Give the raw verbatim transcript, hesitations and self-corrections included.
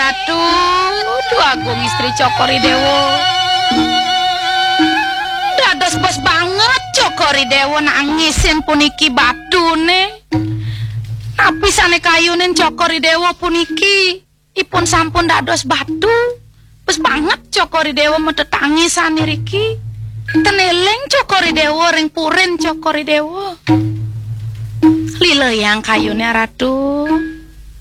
Ratu, duh agung istri Cokoridewo. Dados bos banget Cokoridewo nangisin puniki batune. Napisane kayunen Cokoridewo puniki ipun sampun dados batu. Bos banget Cokoridewo metetangisan niriki. Teneleng Cokoridewo ring puren Cokoridewo. Lileyang kayune Ratu.